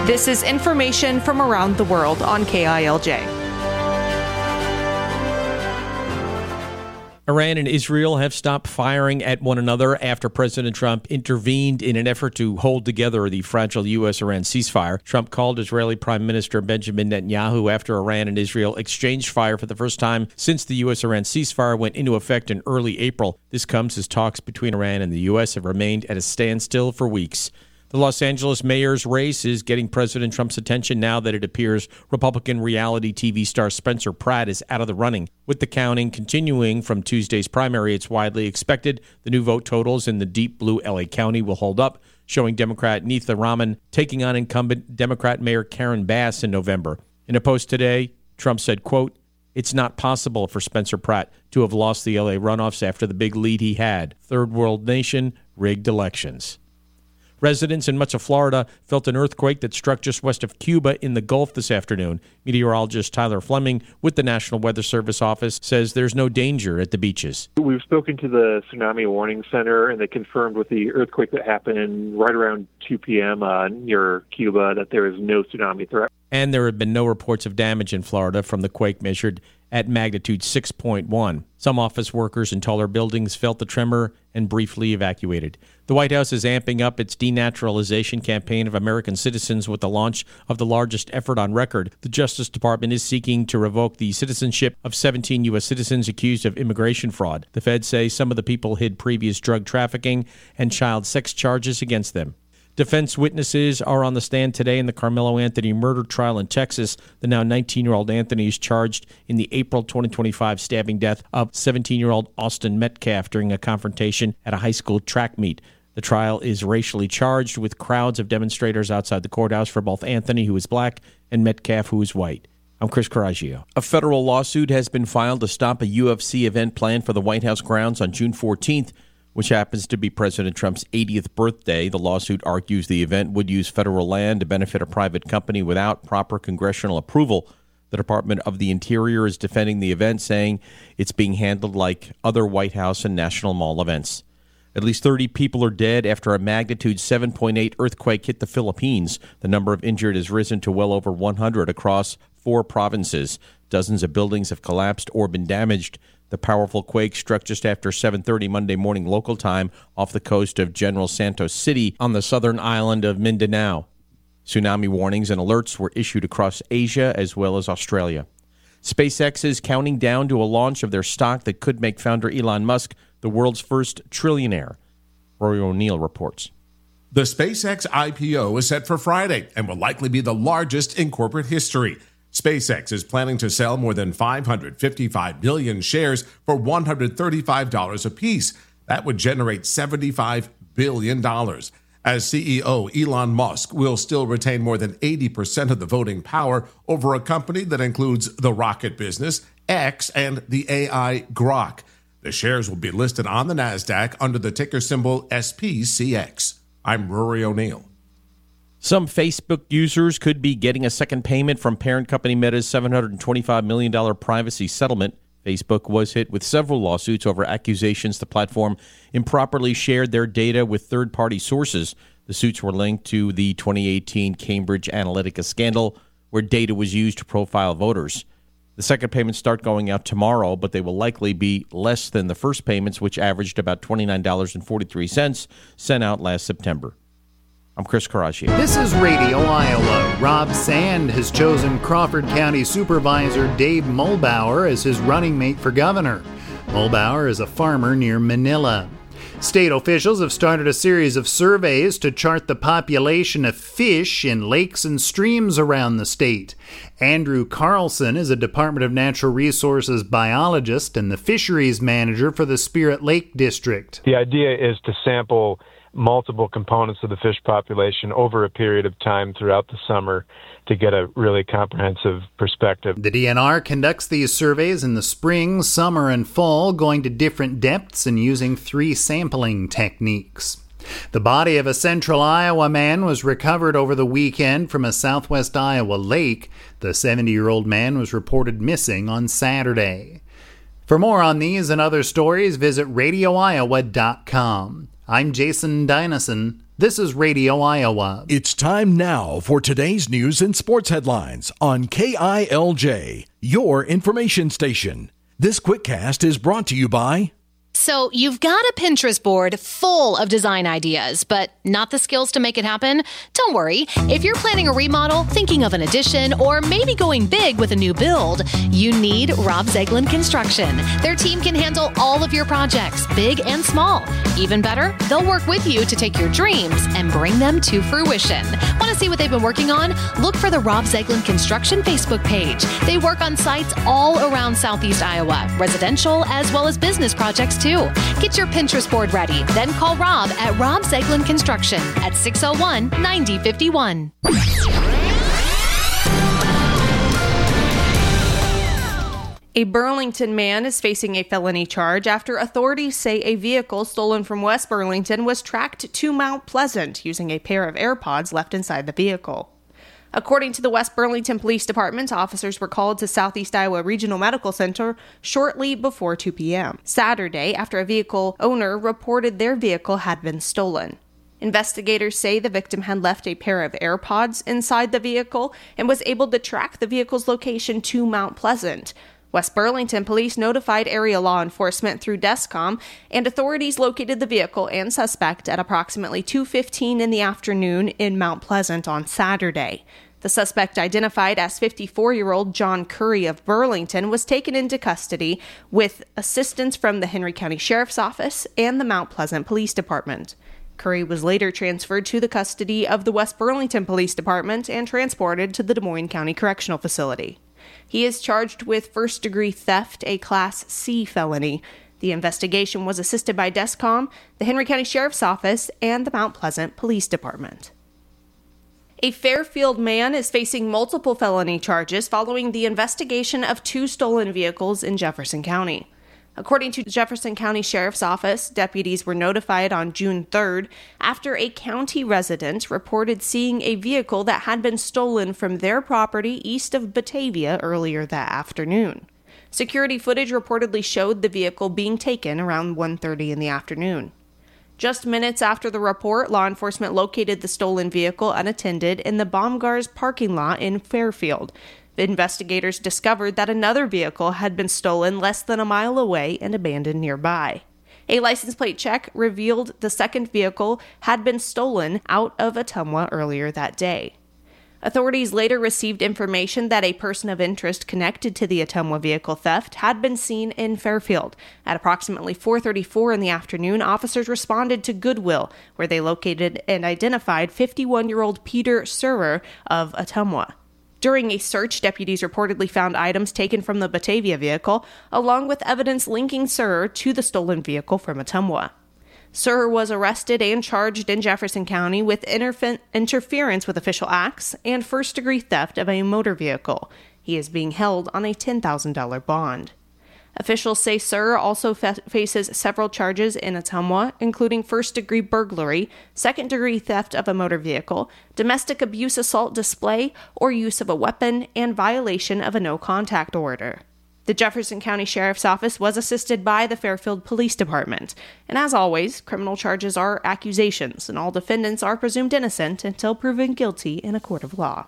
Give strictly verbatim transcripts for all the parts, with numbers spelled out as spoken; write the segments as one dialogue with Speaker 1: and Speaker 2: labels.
Speaker 1: This is information from around the world on K I L J.
Speaker 2: Iran and Israel have stopped firing at one another after President Trump intervened in an effort to hold together the fragile U S Iran ceasefire. Trump called Israeli Prime Minister Benjamin Netanyahu after Iran and Israel exchanged fire for the first time since the U S Iran ceasefire went into effect in early April. This comes as talks between Iran and the U S have remained at a standstill for weeks. The Los Angeles mayor's race is getting President Trump's attention now that it appears Republican reality T V star Spencer Pratt is out of the running. With the counting continuing from Tuesday's primary, it's widely expected the new vote totals in the deep blue L A County will hold up, showing Democrat Neitha Rahman taking on incumbent Democrat Mayor Karen Bass in November. In a post today, Trump said, quote, "It's not possible for Spencer Pratt to have lost the L A runoffs after the big lead he had. Third world nation, rigged elections." Residents in much of Florida felt an earthquake that struck just west of Cuba in the Gulf this afternoon. Meteorologist Tyler Fleming with the National Weather Service office says there's no danger at the beaches.
Speaker 3: We've spoken to the Tsunami Warning Center, and they confirmed with the earthquake that happened right around two p.m. Uh, near Cuba that there is no tsunami threat.
Speaker 2: And there have been no reports of damage in Florida from the quake measured at magnitude six point one. Some office workers in taller buildings felt the tremor and briefly evacuated. The White House is amping up its denaturalization campaign of American citizens with the launch of the largest effort on record. The Justice Department is seeking to revoke the citizenship of seventeen U S citizens accused of immigration fraud. The feds say some of the people hid previous drug trafficking and child sex charges against them. Defense witnesses are on the stand today in the Carmelo Anthony murder trial in Texas. The now nineteen-year-old Anthony is charged in the April twenty twenty-five stabbing death of seventeen-year-old Austin Metcalf during a confrontation at a high school track meet. The trial is racially charged with crowds of demonstrators outside the courthouse for both Anthony, who is black, and Metcalf, who is white. I'm Chris Coraggio. A federal lawsuit has been filed to stop a U F C event planned for the White House grounds on June fourteenth. Which happens to be President Trump's eightieth birthday. The lawsuit argues the event would use federal land to benefit a private company without proper congressional approval. The Department of the Interior is defending the event, saying it's being handled like other White House and National Mall events. At least thirty people are dead after a magnitude seven point eight earthquake hit the Philippines. The number of injured has risen to well over one hundred across four provinces. Dozens of buildings have collapsed or been damaged. The powerful quake struck just after seven thirty Monday morning local time off the coast of General Santos City on the southern island of Mindanao. Tsunami warnings and alerts were issued across Asia as well as Australia. SpaceX is counting down to a launch of their stock that could make founder Elon Musk the world's first trillionaire. Rory O'Neill reports.
Speaker 4: The SpaceX I P O is set for Friday and will likely be the largest in corporate history. SpaceX is planning to sell more than five hundred fifty-five million shares for one hundred thirty-five dollars apiece. That would generate seventy-five billion dollars. As C E O, Elon Musk will still retain more than eighty percent of the voting power over a company that includes the rocket business, X, and the A I Grok. The shares will be listed on the NASDAQ under the ticker symbol S P C X. I'm Rory O'Neill.
Speaker 2: Some Facebook users could be getting a second payment from parent company Meta's seven hundred twenty-five million dollars privacy settlement. Facebook was hit with several lawsuits over accusations the platform improperly shared their data with third-party sources. The suits were linked to the twenty eighteen Cambridge Analytica scandal, where data was used to profile voters. The second payments start going out tomorrow, but they will likely be less than the first payments, which averaged about twenty-nine dollars and forty-three cents, sent out last September. I'm Chris Coraggio.
Speaker 5: This is Radio Iowa. Rob Sand has chosen Crawford County Supervisor Dave Mulbauer as his running mate for governor. Mulbauer is a farmer near Manila. State officials have started a series of surveys to chart the population of fish in lakes and streams around the state. Andrew Carlson is a Department of Natural Resources biologist and the fisheries manager for the Spirit Lake District.
Speaker 6: The idea is to sample multiple components of the fish population over a period of time throughout the summer to get a really comprehensive perspective.
Speaker 5: The D N R conducts these surveys in the spring, summer, and fall, going to different depths and using three sampling techniques. The body of a central Iowa man was recovered over the weekend from a southwest Iowa lake. The seventy-year-old man was reported missing on Saturday. For more on these and other stories, visit radio iowa dot com. I'm Jason Dynison. This is Radio Iowa.
Speaker 7: It's time now for today's news and sports headlines on K I L J, your information station. This QuickCast is brought to you by...
Speaker 8: So you've got a Pinterest board full of design ideas, but not the skills to make it happen? Don't worry. If you're planning a remodel, thinking of an addition, or maybe going big with a new build, you need Rob Zeglin Construction. Their team can handle all of your projects, big and small. Even better, they'll work with you to take your dreams and bring them to fruition. Want to see what they've been working on? Look for the Rob Zeglin Construction Facebook page. They work on sites all around Southeast Iowa, residential as well as business projects too. Get your Pinterest board ready, then call Rob at Rob Zeglin Construction at six oh one, nine oh five one.
Speaker 1: A Burlington man is facing a felony charge after authorities say a vehicle stolen from West Burlington was tracked to Mount Pleasant using a pair of AirPods left inside the vehicle. According to the West Burlington Police Department, officers were called to Southeast Iowa Regional Medical Center shortly before two p.m. Saturday, after a vehicle owner reported their vehicle had been stolen. Investigators say the victim had left a pair of AirPods inside the vehicle and was able to track the vehicle's location to Mount Pleasant. West Burlington Police notified area law enforcement through DESCOM, and authorities located the vehicle and suspect at approximately two fifteen in the afternoon in Mount Pleasant on Saturday. The suspect, identified as fifty-four-year-old John Curry of Burlington, was taken into custody with assistance from the Henry County Sheriff's Office and the Mount Pleasant Police Department. Curry was later transferred to the custody of the West Burlington Police Department and transported to the Des Moines County Correctional Facility. He is charged with first-degree theft, a Class C felony. The investigation was assisted by DESCOM, the Henry County Sheriff's Office, and the Mount Pleasant Police Department. A Fairfield man is facing multiple felony charges following the investigation of two stolen vehicles in Jefferson County. According to the Jefferson County Sheriff's Office, deputies were notified on June third after a county resident reported seeing a vehicle that had been stolen from their property east of Batavia earlier that afternoon. Security footage reportedly showed the vehicle being taken around one thirty in the afternoon. Just minutes after the report, law enforcement located the stolen vehicle unattended in the Baumgars parking lot in Fairfield. Investigators discovered that another vehicle had been stolen less than a mile away and abandoned nearby. A license plate check revealed the second vehicle had been stolen out of Ottumwa earlier that day. Authorities later received information that a person of interest connected to the Ottumwa vehicle theft had been seen in Fairfield. At approximately four thirty-four in the afternoon, officers responded to Goodwill, where they located and identified fifty-one-year-old Peter Surer of Ottumwa. During a search, deputies reportedly found items taken from the Batavia vehicle, along with evidence linking Surer to the stolen vehicle from Ottumwa. Surer was arrested and charged in Jefferson County with interfe- interference with official acts and first-degree theft of a motor vehicle. He is being held on a ten thousand dollars bond. Officials say Surer also fa- faces several charges in Ottumwa, including first-degree burglary, second-degree theft of a motor vehicle, domestic abuse assault display, or use of a weapon, and violation of a no-contact order. The Jefferson County Sheriff's Office was assisted by the Fairfield Police Department. And as always, criminal charges are accusations, and all defendants are presumed innocent until proven guilty in a court of law.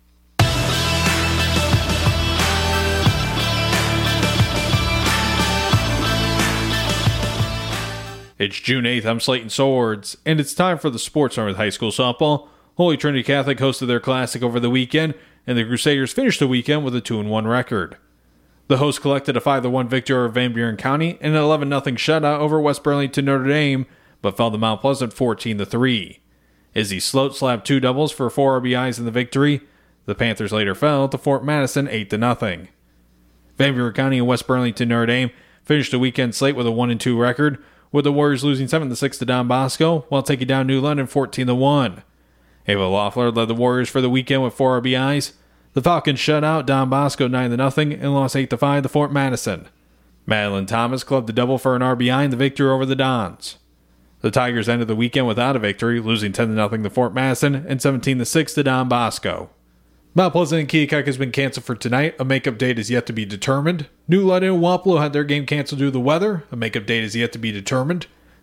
Speaker 9: It's June eighth, I'm Slayton Swords, and it's time for the Sports Arm with high school softball. Holy Trinity Catholic hosted their classic over the weekend, and the Crusaders finished the weekend with a two and one record. The hosts collected a five to one victory over Van Buren County and an eleven nothing shutout over West Burlington Notre Dame, but fell to Mount Pleasant fourteen to three. Izzy Sloat slapped two doubles for four R B Is in the victory. The Panthers later fell to Fort Madison eight to nothing. Van Buren County and West Burlington Notre Dame finished the weekend slate with a one and two record, with the Warriors losing seven to six to Don Bosco, while taking down New London fourteen to one. Ava Loeffler led the Warriors for the weekend with four R B Is. The Falcons shut out Don Bosco nine to nothing and lost eight to five to Fort Madison. Madeline Thomas clubbed a double for an R B I in the victory over the Dons. The Tigers ended the weekend without a victory, losing ten to nothing to Fort Madison and seventeen to six to Don Bosco. Mount Pleasant and Keokuk has been canceled for tonight. A makeup date is yet to be determined. New London and Wapello had their game canceled due to the weather. A makeup date is yet to be determined.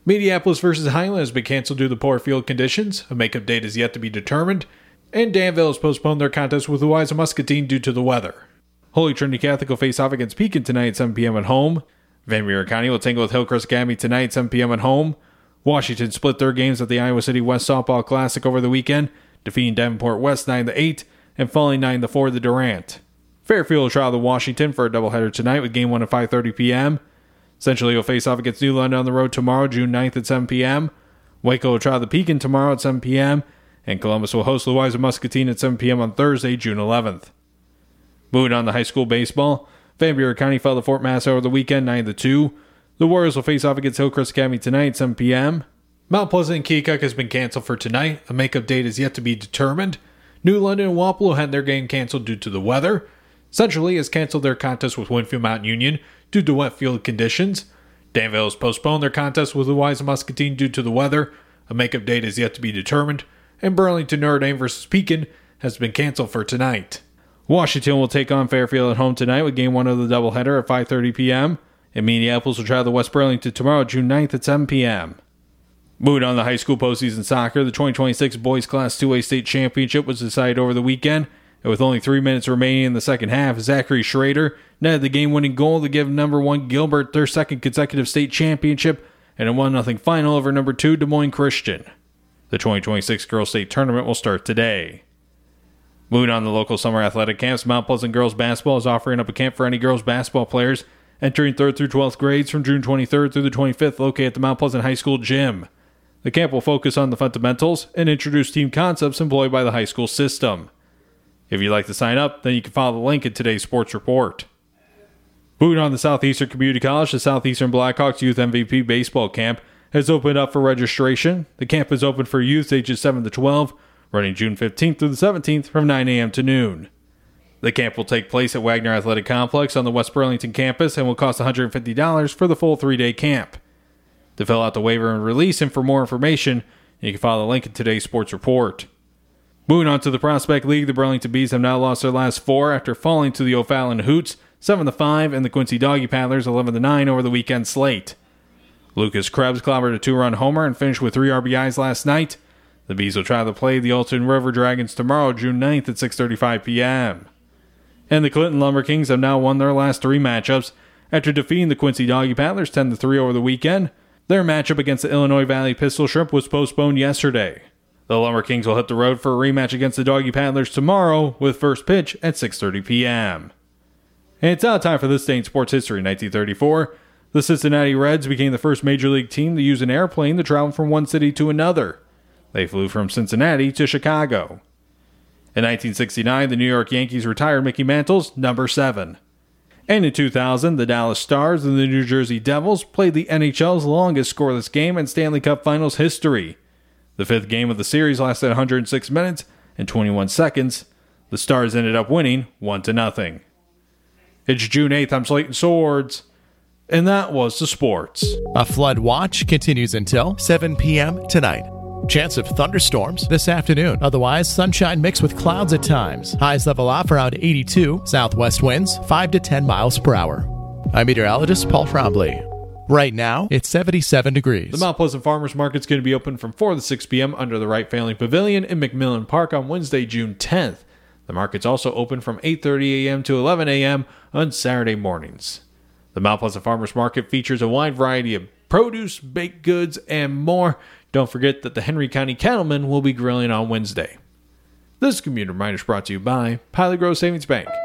Speaker 9: Minneapolis versus Highland has been canceled due to poor field conditions. A makeup date is yet to be determined. And Danville has postponed their contest with Louisa Muscatine due to the weather. Holy Trinity Catholic will face off against Pekin tonight at seven p.m. at home. Van Buren County will tangle with Hillcrest Academy tonight at seven p.m. at home. Washington split their games at the Iowa City West Softball Classic over the weekend, defeating Davenport West nine to eight and falling nine to four to Durant. Fairfield will travel to Washington for a doubleheader tonight with game one at five thirty p.m. Central League will face off against New London on the road tomorrow, June ninth at seven p.m. Waco will travel to Pekin tomorrow at seven p.m. And Columbus will host Louisa Muscatine at seven p.m. on Thursday, June eleventh. Moving on to high school baseball, Van Buren County fell to Fort Mass over the weekend, nine to two. The Warriors will face off against Hillcrest Academy tonight at seven p.m. Mount Pleasant and Keokuk has been canceled for tonight. A makeup date is yet to be determined. New London and Wapello had their game canceled due to the weather. Central League has canceled their contest with Winfield Mountain Union due to wet field conditions. Danville has postponed their contest with Louisa Muscatine due to the weather. A makeup date is yet to be determined. And Burlington Notre Dame versus Pekin has been canceled for tonight. Washington will take on Fairfield at home tonight with game one of the doubleheader at five thirty p.m. And Minneapolis will travel to West Burlington tomorrow, June ninth at seven p.m. Moving on to high school postseason soccer, the twenty twenty-six Boys Class two A State Championship was decided over the weekend. And with only three minutes remaining in the second half, Zachary Schrader netted the game-winning goal to give number one Gilbert their second consecutive state championship and a one nothing final over number two Des Moines Christian. The twenty twenty-six Girls State Tournament will start today. Moving on to local summer athletic camps, Mount Pleasant Girls Basketball is offering up a camp for any girls basketball players entering third through twelfth grades from June twenty-third through the twenty-fifth, located at the Mount Pleasant High School gym. The camp will focus on the fundamentals and introduce team concepts employed by the high school system. If you'd like to sign up, then you can follow the link in today's sports report. Moving on to Southeastern Community College, the Southeastern Blackhawks Youth M V P Baseball Camp has opened up for registration. The camp is open for youths ages seven to twelve, running June fifteenth through the seventeenth from nine a.m. to noon. The camp will take place at Wagner Athletic Complex on the West Burlington campus and will cost one hundred fifty dollars for the full three-day camp. To fill out the waiver and release and for more information, you can follow the link in today's sports report. Moving on to the Prospect League, the Burlington Bees have now lost their last four after falling to the O'Fallon Hoots seven to five and the Quincy Doggy Paddlers eleven to nine over the weekend slate. Lucas Krebs clobbered a two-run homer and finished with three R B Is last night. The Bees will try to play the Alton River Dragons tomorrow, June ninth at six thirty-five p.m. And the Clinton Lumber Kings have now won their last three matchups after defeating the Quincy Doggy Paddlers ten to three over the weekend. Their matchup against the Illinois Valley Pistol Shrimp was postponed yesterday. The Lumber Kings will hit the road for a rematch against the Doggy Paddlers tomorrow with first pitch at six thirty p.m. And it's now time for this day in sports history. In nineteen thirty-four, the Cincinnati Reds became the first Major League team to use an airplane to travel from one city to another. They flew from Cincinnati to Chicago. In nineteen sixty-nine, the New York Yankees retired Mickey Mantle's number seven. And in two thousand, the Dallas Stars and the New Jersey Devils played the N H L's longest scoreless game in Stanley Cup Finals history. The fifth game of the series lasted one hundred six minutes and twenty-one seconds. The Stars ended up winning one to nothing. It's June eighth, I'm Slayton Swords, and that was the sports.
Speaker 10: A flood watch continues until seven p.m. tonight. Chance of thunderstorms this afternoon. Otherwise, sunshine mixed with clouds at times. Highs level off around eighty-two. Southwest winds five to ten miles per hour. I'm meteorologist Paul Trombley. Right now, it's seventy-seven degrees.
Speaker 9: The Mount Pleasant Farmers Market is going to be open from four to six p.m. under the Wright Family Pavilion in McMillan Park on Wednesday, June tenth. The market's also open from eight thirty a.m. to eleven a.m. on Saturday mornings. The Mount Pleasant Farmers Market features a wide variety of produce, baked goods, and more. Don't forget that the Henry County Cattlemen will be grilling on Wednesday. This community reminder is brought to you by Pilot Grove Savings Bank.